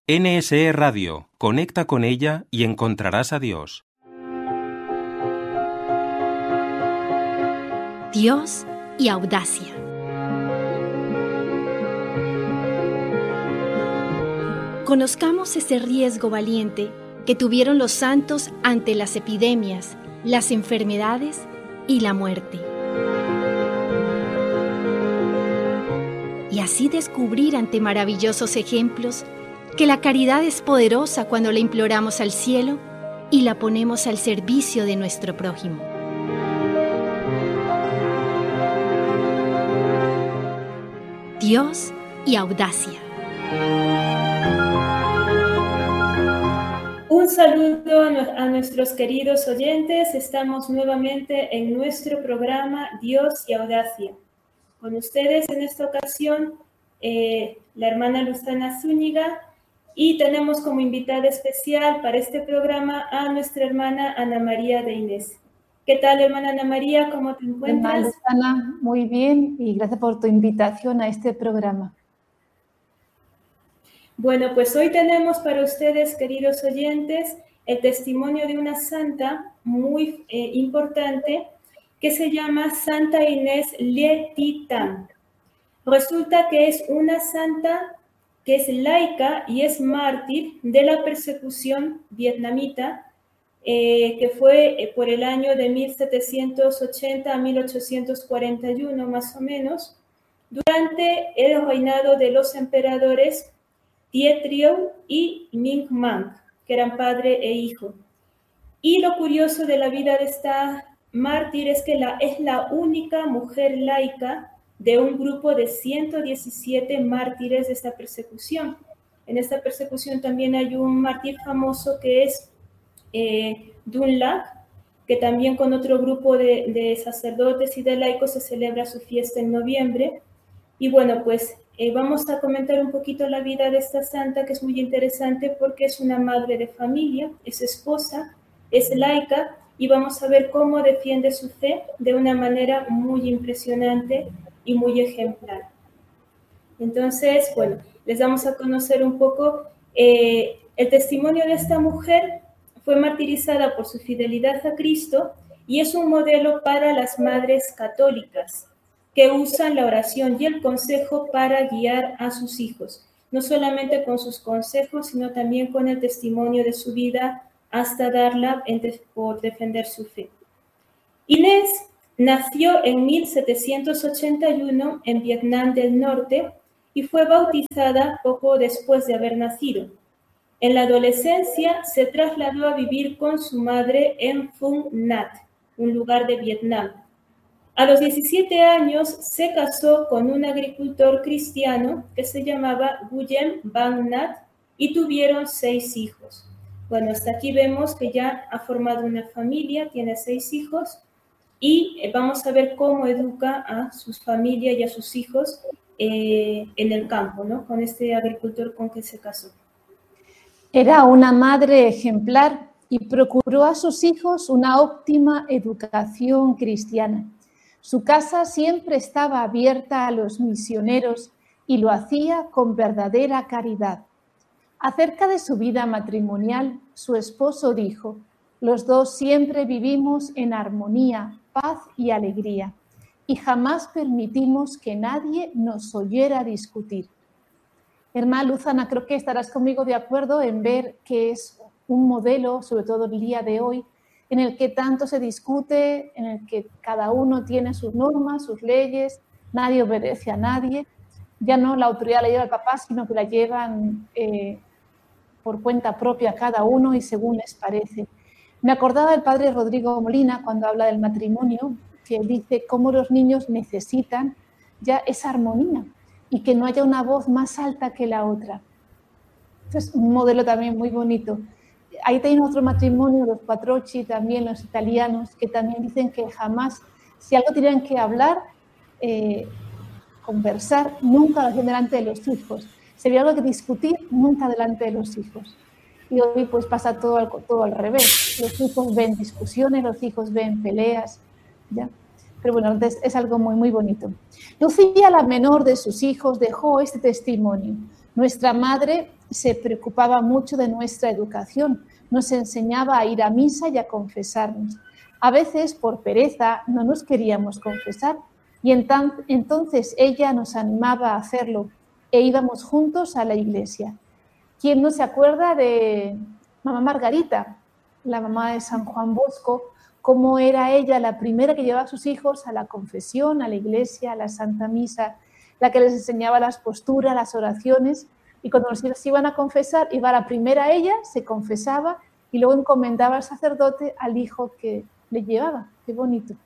NSE Radio, conecta con ella y encontrarás a Dios. Dios y audacia. Conozcamos ese riesgo valiente que tuvieron los santos ante las epidemias, las enfermedades y la muerte. Y así descubrir ante maravillosos ejemplos que la caridad es poderosa cuando la imploramos al cielo y la ponemos al servicio de nuestro prójimo. Dios y audacia. Un saludo a nuestros queridos oyentes. Estamos nuevamente en nuestro programa Dios y audacia. Con ustedes en esta ocasión la hermana Luzana Zúñiga, y tenemos como invitada especial para este programa a nuestra hermana Ana María de Inés. ¿Qué tal, hermana Ana María? ¿Cómo te encuentras? Hermana Luzana, muy bien, y gracias por tu invitación a este programa. Bueno, pues hoy tenemos para ustedes, queridos oyentes, el testimonio de una santa muy importante que se llama Santa Inés Lietitan. Resulta que es una santa que es laica y es mártir de la persecución vietnamita, que fue por el año de 1780 a 1841 más o menos, durante el reinado de los emperadores Tie Trieu y Minh Mang, que eran padre e hijo. Y lo curioso de la vida de esta mártir es que es la única mujer laica de un grupo de 117 mártires de esta persecución. En esta persecución también hay un mártir famoso que es Dun Lac, que también con otro grupo de sacerdotes y de laicos se celebra su fiesta en noviembre. Y bueno, pues vamos a comentar un poquito la vida de esta santa, que es muy interesante porque es una madre de familia, es esposa, es laica, y vamos a ver cómo defiende su fe de una manera muy impresionante y muy ejemplar. Entonces, bueno, les vamos a conocer un poco el testimonio de esta mujer. Fue martirizada por su fidelidad a Cristo y es un modelo para las madres católicas que usan la oración y el consejo para guiar a sus hijos, no solamente con sus consejos, sino también con el testimonio de su vida hasta darla por defender su fe. Inés nació en 1781 en Vietnam del Norte y fue bautizada poco después de haber nacido. En la adolescencia se trasladó a vivir con su madre en Phung Nhat, un lugar de Vietnam. A los 17 años se casó con un agricultor cristiano que se llamaba Nguyen Van Nhat y tuvieron 6 hijos. Bueno, hasta aquí vemos que ya ha formado una familia, tiene 6 hijos, y vamos a ver cómo educa a su familia y a sus hijos en el campo, ¿no? Con este agricultor con que se casó. Era una madre ejemplar y procuró a sus hijos una óptima educación cristiana. Su casa siempre estaba abierta a los misioneros y lo hacía con verdadera caridad. Acerca de su vida matrimonial, su esposo dijo: «Los dos siempre vivimos en armonía, paz y alegría, y jamás permitimos que nadie nos oyera discutir». Hermana Luzana, creo que estarás conmigo de acuerdo en ver que es un modelo, sobre todo el día de hoy, en el que tanto se discute, en el que cada uno tiene sus normas, sus leyes, nadie obedece a nadie. Ya no la autoridad la lleva el papá, sino que la llevan por cuenta propia cada uno y según les parece. Me acordaba del padre Rodrigo Molina cuando habla del matrimonio, que dice cómo los niños necesitan ya esa armonía y que no haya una voz más alta que la otra. Es un modelo también muy bonito. Ahí tienen otro matrimonio, los Quattrocchi, también los italianos, que también dicen que jamás, si algo tienen que hablar, conversar, nunca lo hacen delante de los hijos. Si había algo que discutir, nunca delante de los hijos. Y hoy pues pasa todo al revés. Los hijos ven discusiones, los hijos ven peleas, ¿ya? Pero bueno, entonces es algo muy, muy bonito. Lucía, la menor de sus hijos, dejó este testimonio. Nuestra madre se preocupaba mucho de nuestra educación, nos enseñaba a ir a misa y a confesarnos. A veces, por pereza, no nos queríamos confesar y entonces ella nos animaba a hacerlo e íbamos juntos a la iglesia. ¿Quién no se acuerda de mamá Margarita, la mamá de San Juan Bosco? Cómo era ella la primera que llevaba a sus hijos a la confesión, a la iglesia, a la Santa Misa, la que les enseñaba las posturas, las oraciones, y cuando los hijos se iban a confesar, iba la primera ella, se confesaba y luego encomendaba al sacerdote al hijo que le llevaba. Qué bonito.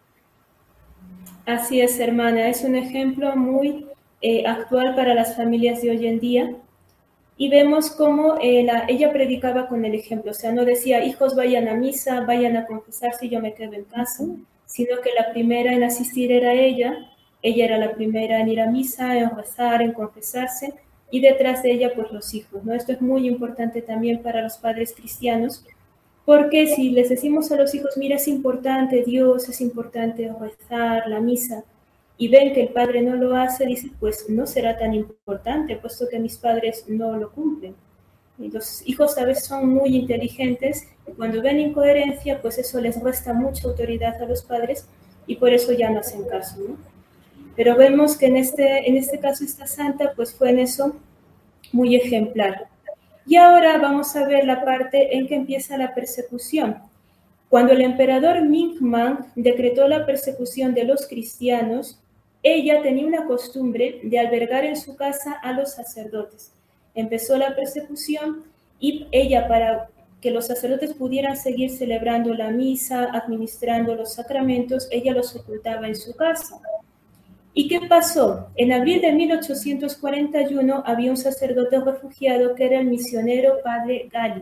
Así es, hermana, es un ejemplo muy actual para las familias de hoy en día. Y vemos cómo ella predicaba con el ejemplo, o sea, no decía, hijos, vayan a misa, vayan a confesarse y yo me quedo en casa, sino que la primera en asistir era ella era la primera en ir a misa, en rezar, en confesarse, y detrás de ella, pues los hijos, ¿no? Esto es muy importante también para los padres cristianos, porque si les decimos a los hijos, mira, es importante Dios, es importante rezar, la misa, y ven que el padre no lo hace, dicen, pues no será tan importante, puesto que mis padres no lo cumplen. Y los hijos a veces son muy inteligentes, y cuando ven incoherencia, pues eso les resta mucha autoridad a los padres, y por eso ya no hacen caso, ¿no? Pero vemos que en este caso esta santa, pues fue en eso muy ejemplar. Y ahora vamos a ver la parte en que empieza la persecución. Cuando el emperador Ming-Mang decretó la persecución de los cristianos, ella tenía una costumbre de albergar en su casa a los sacerdotes. Empezó la persecución y ella, para que los sacerdotes pudieran seguir celebrando la misa, administrando los sacramentos, ella los ocultaba en su casa. ¿Y qué pasó? En abril de 1841 había un sacerdote refugiado que era el misionero padre Gali.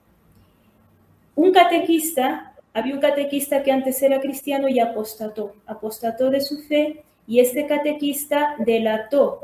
Había un catequista que antes era cristiano y apostató de su fe, y este catequista delató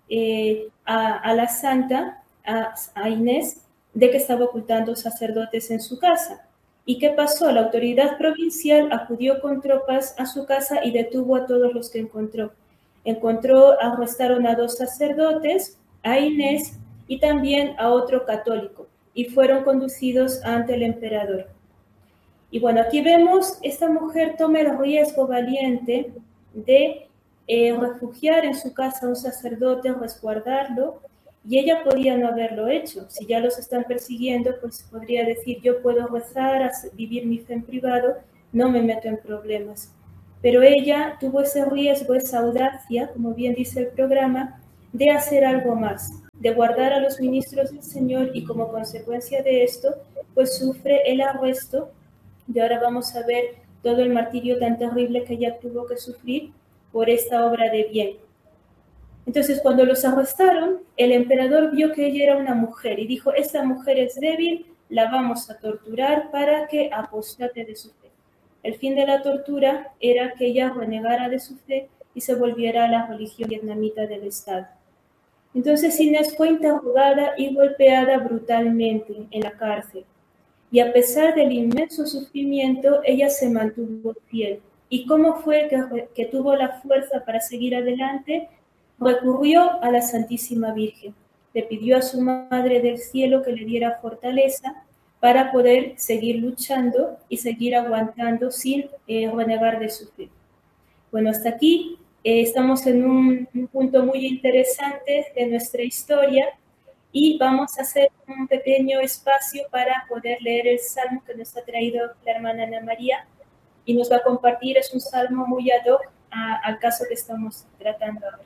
a la santa, a Inés, de que estaba ocultando sacerdotes en su casa. ¿Y qué pasó? La autoridad provincial acudió con tropas a su casa y detuvo a todos los que encontró. Arrestaron a 2 sacerdotes, a Inés y también a otro católico, y fueron conducidos ante el emperador. Y bueno, aquí vemos, esta mujer toma el riesgo valiente de refugiar en su casa a un sacerdote, resguardarlo, y ella podía no haberlo hecho. Si ya los están persiguiendo, pues podría decir, yo puedo rezar, vivir mi fe en privado, no me meto en problemas. Pero ella tuvo ese riesgo, esa audacia, como bien dice el programa, de hacer algo más, de guardar a los ministros del Señor, y como consecuencia de esto, pues sufre el arresto. Y ahora vamos a ver todo el martirio tan terrible que ella tuvo que sufrir por esta obra de bien. Entonces, cuando los arrestaron, el emperador vio que ella era una mujer y dijo, esta mujer es débil, la vamos a torturar para que apostate de su fe. El fin de la tortura era que ella renegara de su fe y se volviera a la religión vietnamita del Estado. Entonces Inés fue interrogada y golpeada brutalmente en la cárcel. Y a pesar del inmenso sufrimiento, ella se mantuvo fiel. ¿Y cómo fue que tuvo la fuerza para seguir adelante? Recurrió a la Santísima Virgen. Le pidió a su Madre del Cielo que le diera fortaleza para poder seguir luchando y seguir aguantando sin renegar de su fe. Bueno, hasta aquí estamos en un punto muy interesante de nuestra historia, y vamos a hacer un pequeño espacio para poder leer el salmo que nos ha traído la hermana Ana María, y nos va a compartir. Es un salmo muy ad hoc al caso que estamos tratando ahora.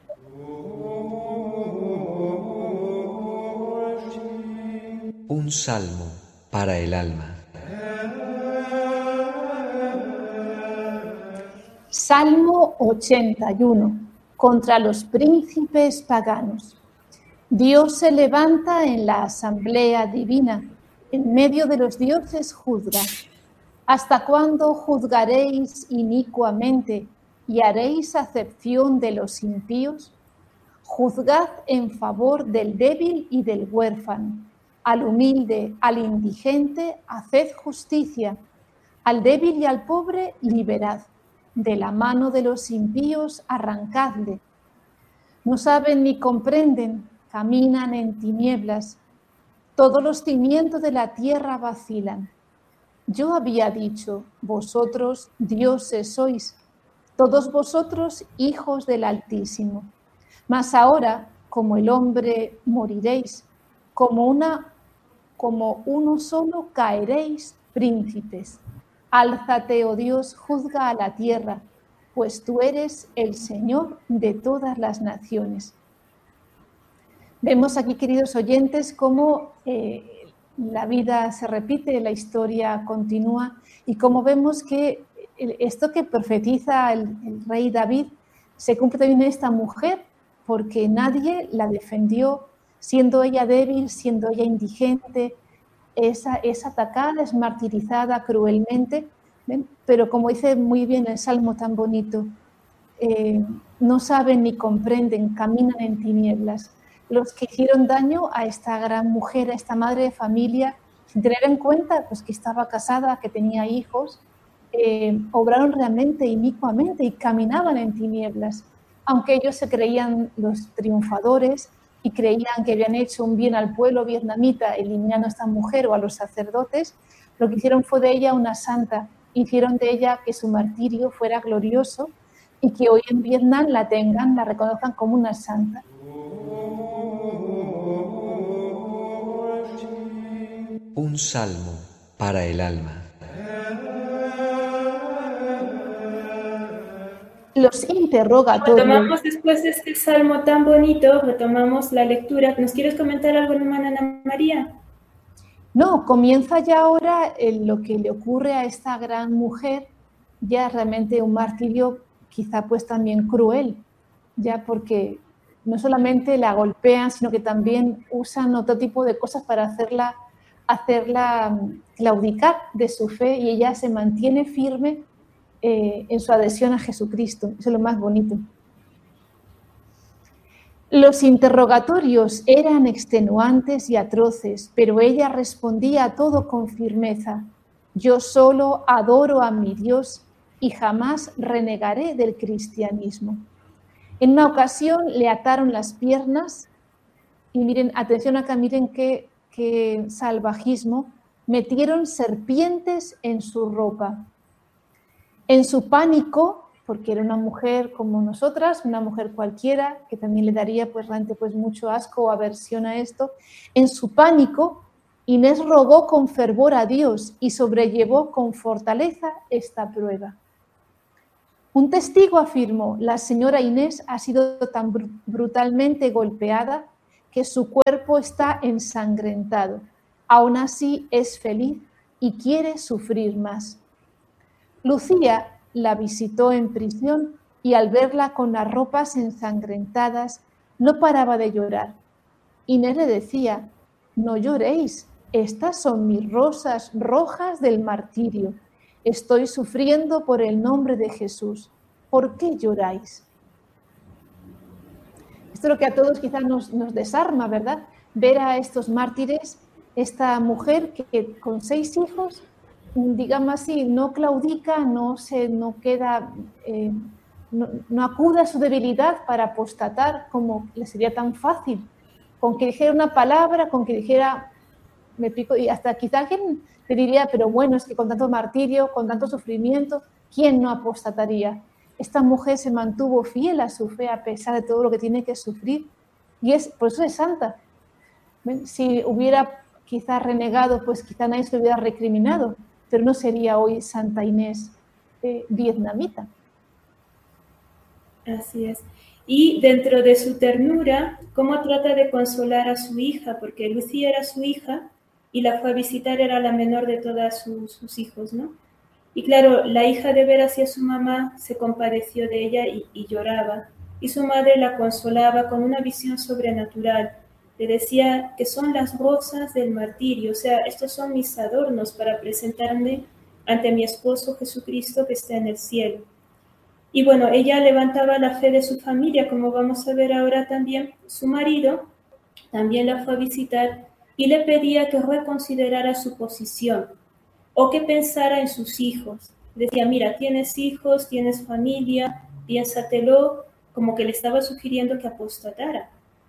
Un salmo para el alma. Salmo 81. Contra los príncipes paganos. Dios se levanta en la asamblea divina, en medio de los dioses juzga. ¿Hasta cuándo juzgaréis inicuamente y haréis acepción de los impíos? Juzgad en favor del débil y del huérfano. Al humilde, al indigente, haced justicia. Al débil y al pobre, liberad. De la mano de los impíos, arrancadle. No saben ni comprenden, caminan en tinieblas, todos los cimientos de la tierra vacilan. Yo había dicho, vosotros dioses sois, todos vosotros hijos del Altísimo. Mas ahora, como el hombre, moriréis, como uno solo caeréis, príncipes. Álzate, oh Dios, juzga a la tierra, pues tú eres el Señor de todas las naciones. Vemos aquí, queridos oyentes, cómo la vida se repite, la historia continúa y cómo vemos que esto que profetiza el rey David se cumple también en esta mujer, porque nadie la defendió, siendo ella débil, siendo ella indigente, es atacada, es martirizada cruelmente, ¿ven? Pero como dice muy bien el Salmo tan bonito, no saben ni comprenden, caminan en tinieblas. Los que hicieron daño a esta gran mujer, a esta madre de familia, sin tener en cuenta pues, que estaba casada, que tenía hijos, obraron realmente inicuamente y caminaban en tinieblas. Aunque ellos se creían los triunfadores y creían que habían hecho un bien al pueblo vietnamita eliminando a esta mujer o a los sacerdotes, lo que hicieron fue de ella una santa, hicieron de ella que su martirio fuera glorioso y que hoy en Vietnam la reconozcan como una santa. Un salmo para el alma. Los interrogatorios. Retomamos después de este salmo tan bonito, retomamos la lectura. ¿Nos quieres comentar algo, hermana Ana María? No, comienza ya ahora lo que le ocurre a esta gran mujer, ya realmente un martirio quizá pues también cruel, ya porque no solamente la golpean, sino que también usan otro tipo de cosas para hacerla claudicar de su fe y ella se mantiene firme en su adhesión a Jesucristo. Eso es lo más bonito. Los interrogatorios eran extenuantes y atroces, pero ella respondía a todo con firmeza. Yo solo adoro a mi Dios y jamás renegaré del cristianismo. En una ocasión le ataron las piernas y miren, atención acá, miren qué salvajismo, metieron serpientes en su ropa. En su pánico, porque era una mujer como nosotras, una mujer cualquiera, que también le daría pues realmente pues mucho asco o aversión a esto, en su pánico, Inés rogó con fervor a Dios y sobrellevó con fortaleza esta prueba. Un testigo afirmó, la señora Inés ha sido tan brutalmente golpeada que su cuerpo está ensangrentado. Aún así es feliz y quiere sufrir más. Lucía la visitó en prisión y al verla con las ropas ensangrentadas no paraba de llorar. Inés le decía, no lloréis, estas son mis rosas rojas del martirio. Estoy sufriendo por el nombre de Jesús. ¿Por qué lloráis? Esto es lo que a todos quizás nos desarma, ¿verdad? Ver a estos mártires, esta mujer que con 6 hijos, digamos así, no claudica, no acude a su debilidad para apostatar como le sería tan fácil. Con que dijera una palabra, con que dijera, me pico, y hasta quizá alguien le diría, pero bueno, es que con tanto martirio, con tanto sufrimiento, ¿quién no apostataría? Esta mujer se mantuvo fiel a su fe a pesar de todo lo que tiene que sufrir y por eso es santa. Si hubiera quizá renegado, pues quizá nadie se lo hubiera recriminado, pero no sería hoy Santa Inés vietnamita. Así es. Y dentro de su ternura, ¿cómo trata de consolar a su hija? Porque Lucía era su hija y la fue a visitar, era la menor de todas sus hijos, ¿no? Y claro, la hija de ver hacia su mamá se compadeció de ella y lloraba. Y su madre la consolaba con una visión sobrenatural. Le decía que son las rosas del martirio, o sea, estos son mis adornos para presentarme ante mi esposo Jesucristo que está en el cielo. Y bueno, ella levantaba la fe de su familia, como vamos a ver ahora también. Su marido también la fue a visitar y le pedía que reconsiderara su posición o que pensara en sus hijos. Decía, mira, tienes hijos, tienes familia, piénsatelo, como que le estaba sugiriendo que apostatara.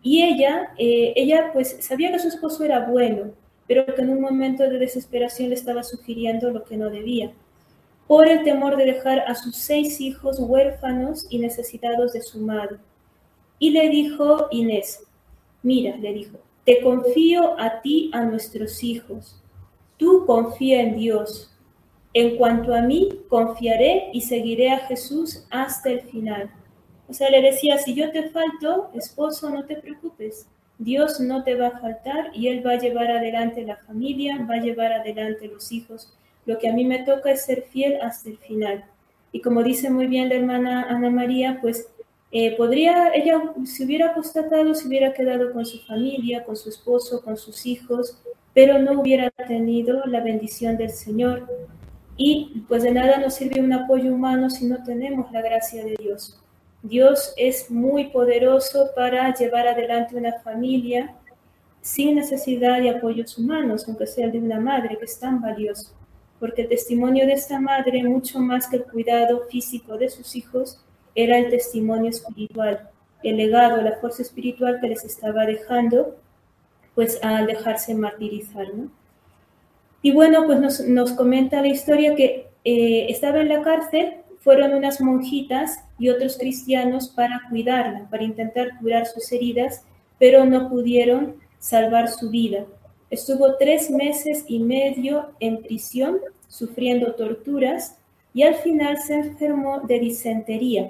Y ella pues sabía que su esposo era bueno, pero que en un momento de desesperación le estaba sugiriendo lo que no debía, por el temor de dejar a sus 6 hijos huérfanos y necesitados de su madre. Y le dijo Inés, mira, le dijo, te confío a ti, a nuestros hijos. Tú confía en Dios. En cuanto a mí, confiaré y seguiré a Jesús hasta el final. O sea, le decía, si yo te falto, esposo, no te preocupes. Dios no te va a faltar y Él va a llevar adelante la familia, va a llevar adelante los hijos. Lo que a mí me toca es ser fiel hasta el final. Y como dice muy bien la hermana Ana María, pues ella se hubiera apostatado, se hubiera quedado con su familia, con su esposo, con sus hijos, pero no hubiera tenido la bendición del Señor. Y pues de nada nos sirve un apoyo humano si no tenemos la gracia de Dios. Dios es muy poderoso para llevar adelante una familia sin necesidad de apoyos humanos, aunque sea el de una madre, que es tan valioso. Porque el testimonio de esta madre, mucho más que el cuidado físico de sus hijos, era el testimonio espiritual, el legado, la fuerza espiritual que les estaba dejando, pues al dejarse martirizar, ¿no? Y bueno, pues nos comenta la historia que estaba en la cárcel, fueron unas monjitas y otros cristianos para cuidarla, para intentar curar sus heridas, pero no pudieron salvar su vida. Estuvo 3 meses y medio en prisión, sufriendo torturas, y al final se enfermó de disentería.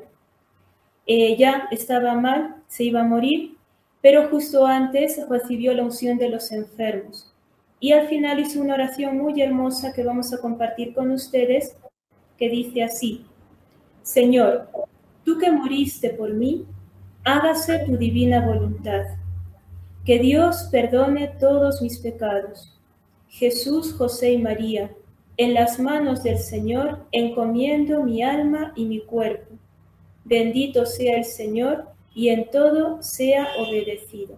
Ya estaba mal, se iba a morir, pero justo antes recibió la unción de los enfermos. Y al final hizo una oración muy hermosa que vamos a compartir con ustedes, que dice así: Señor, tú que moriste por mí, hágase tu divina voluntad. Que Dios perdone todos mis pecados. Jesús, José y María, en las manos del Señor encomiendo mi alma y mi cuerpo. Bendito sea el Señor y en todo sea obedecido.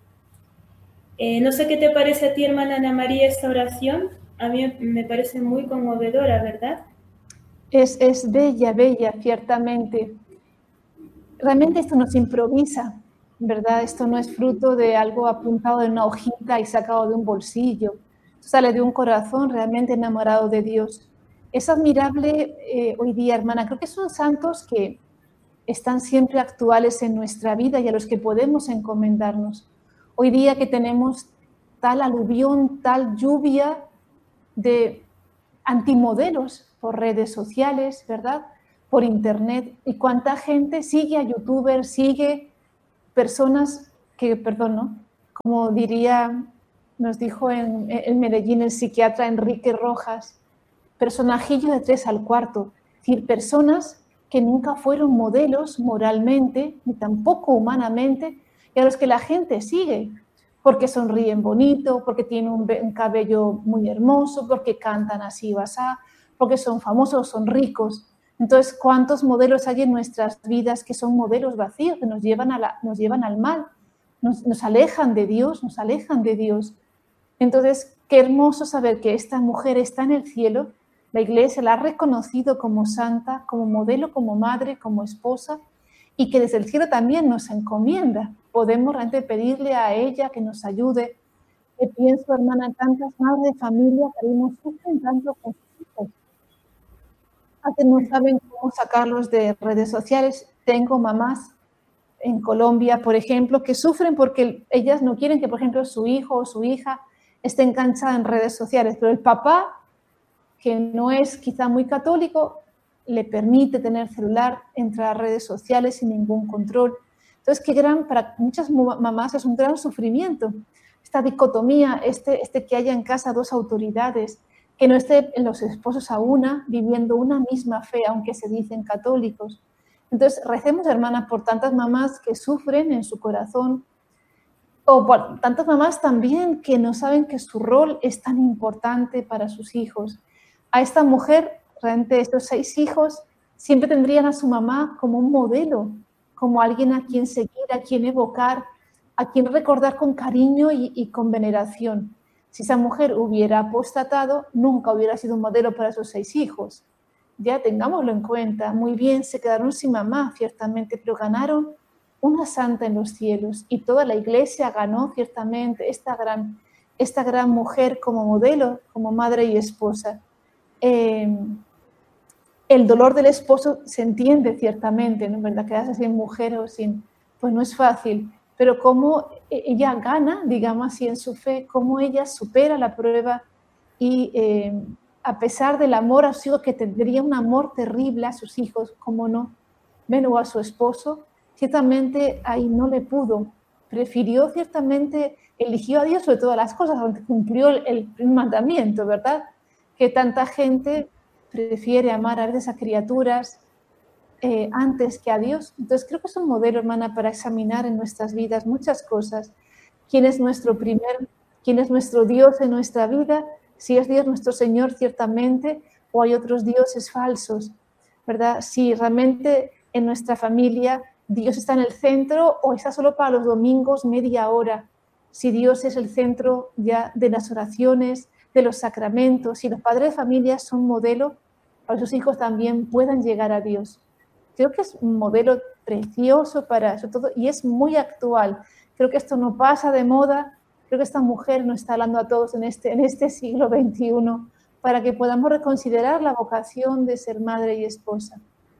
No sé qué te parece a ti, hermana Ana María, esta oración. A mí me parece muy conmovedora, ¿verdad? Es bella, bella, ciertamente. Realmente esto no se improvisa, ¿verdad? Esto no es fruto de algo apuntado en una hojita y sacado de un bolsillo. Esto sale de un corazón realmente enamorado de Dios. Es admirable hoy día, hermana. Creo que son santos que están siempre actuales en nuestra vida y a los que podemos encomendarnos. Hoy día que tenemos tal aluvión, tal lluvia de antimodelos por redes sociales, ¿verdad? Por internet. Y cuánta gente sigue a youtubers, sigue personas que, perdón, ¿no? Como diría, nos dijo en Medellín el psiquiatra Enrique Rojas, personajillo de 3 al cuarto. Es decir, personas que nunca fueron modelos moralmente, ni tampoco humanamente, y a los que la gente sigue, porque sonríen bonito, porque tienen un cabello muy hermoso, porque cantan así o asá, porque son famosos, son ricos. Entonces, ¿cuántos modelos hay en nuestras vidas que son modelos vacíos, que nos llevan al mal, nos alejan de Dios, nos alejan de Dios? Entonces, qué hermoso saber que esta mujer está en el cielo, la Iglesia la ha reconocido como santa, como modelo, como madre, como esposa, y que desde el cielo también nos encomienda. Podemos realmente pedirle a ella que nos ayude. Que pienso, hermana, en tantas madres de familia que no sufren tanto con sus hijos. A que no saben cómo sacarlos de redes sociales. Tengo mamás en Colombia, por ejemplo, que sufren porque ellas no quieren que, por ejemplo, su hijo o su hija esté enganchada en redes sociales, pero el papá, que no es quizá muy católico, le permite tener celular, entrar a redes sociales sin ningún control. Entonces, para muchas mamás es un gran sufrimiento. Esta dicotomía, que haya en casa 2 autoridades, que no estén los esposos a una, viviendo una misma fe, aunque se dicen católicos. Entonces, recemos, hermanas, por tantas mamás que sufren en su corazón, o por tantas mamás también que no saben que su rol es tan importante para sus hijos. A esta mujer, realmente estos 6 hijos, siempre tendrían a su mamá como un modelo, como alguien a quien seguir, a quien evocar, a quien recordar con cariño y con veneración. Si esa mujer hubiera apostatado, nunca hubiera sido un modelo para sus 6 hijos. Ya tengámoslo en cuenta. Muy bien, se quedaron sin mamá, ciertamente, pero ganaron una santa en los cielos. Y toda la Iglesia ganó ciertamente esta gran mujer como modelo, como madre y esposa. El dolor del esposo se entiende ciertamente, ¿no? ¿Verdad? Quedarse sin mujer o sin, pues no es fácil, pero cómo ella gana, digamos así, en su fe, cómo ella supera la prueba y a pesar del amor a sus hijos, que tendría un amor terrible a sus hijos, cómo no, o a su esposo, ciertamente ahí no le pudo, prefirió ciertamente, eligió a Dios sobre todas las cosas, aunque cumplió el mandamiento, ¿verdad? Que tanta gente prefiere amar a veces a criaturas antes que a Dios. Entonces creo que es un modelo, hermana, para examinar en nuestras vidas muchas cosas. ¿Quién es nuestro Dios en nuestra vida? Si es Dios nuestro Señor, ciertamente, o hay otros dioses falsos, ¿verdad? Si realmente en nuestra familia Dios está en el centro o está solo para los domingos media hora. Si Dios es el centro ya de las oraciones, de los sacramentos, si los padres de familia son modelo para que sus hijos también puedan llegar a Dios. Creo que es un modelo precioso para eso todo y es muy actual. Creo que esto no pasa de moda. Creo que esta mujer nos está hablando a todos en este siglo XXI para que podamos reconsiderar la vocación de ser madre y esposa.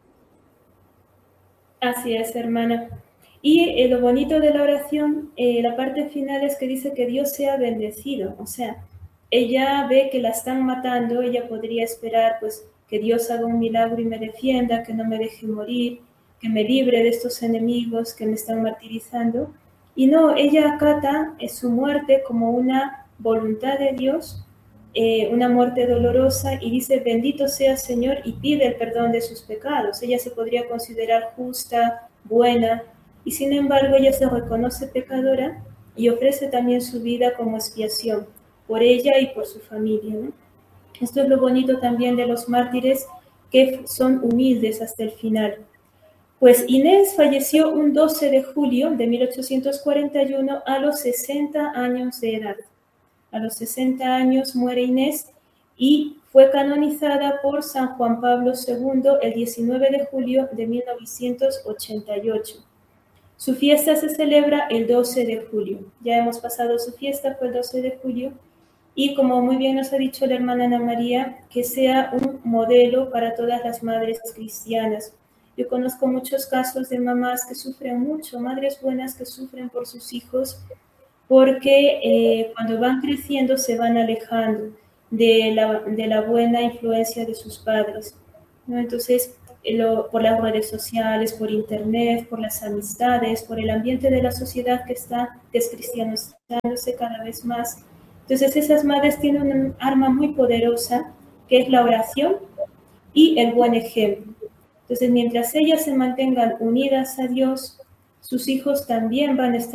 Así es, hermana. Y lo bonito de la oración, la parte final es que dice que Dios sea bendecido. O sea, ella ve que la están matando, ella podría esperar pues que Dios haga un milagro y me defienda, que no me deje morir, que me libre de estos enemigos que me están martirizando. Y no, ella acata su muerte como una voluntad de Dios, una muerte dolorosa, y dice, bendito sea Señor, y pide el perdón de sus pecados. Ella se podría considerar justa, buena, y sin embargo ella se reconoce pecadora y ofrece también su vida como expiación por ella y por su familia, ¿no? Esto es lo bonito también de los mártires, que son humildes hasta el final. Pues Inés falleció un 12 de julio de 1841 a los 60 años de edad. A los 60 años muere Inés y fue canonizada por San Juan Pablo II el 19 de julio de 1988. Su fiesta se celebra el 12 de julio. Ya hemos pasado su fiesta, fue el 12 de julio. Y como muy bien nos ha dicho la hermana Ana María, que sea un modelo para todas las madres cristianas. Yo conozco muchos casos de mamás que sufren mucho, madres buenas que sufren por sus hijos, porque cuando van creciendo se van alejando de la buena influencia de sus padres, ¿no? Entonces, por las redes sociales, por internet, por las amistades, por el ambiente de la sociedad que está descristianizándose cada vez más. Entonces, esas madres tienen un arma muy poderosa, que es la oración y el buen ejemplo. Entonces, mientras ellas se mantengan unidas a Dios, sus hijos también van a estar